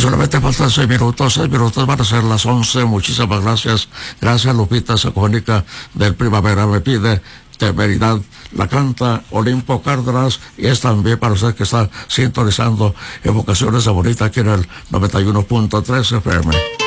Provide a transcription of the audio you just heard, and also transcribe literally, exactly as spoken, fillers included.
Solamente faltan seis minutos, seis minutos van a ser las once. Muchísimas gracias. Gracias, Lupita. Se comunica del Primavera Me Pide. Temeridad la canta Olimpo Cárdenas, y es también para usted que está sintonizando Evocaciones de Bonita aquí en el noventa y uno punto tres F M.